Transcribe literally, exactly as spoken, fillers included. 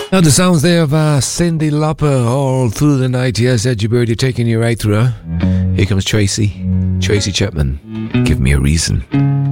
Now the sounds there of uh, Cyndi Lauper all through the night. Yes, Edgy Bird, you're taking you right through. Here comes Tracy. Tracy Chapman. Give me a reason.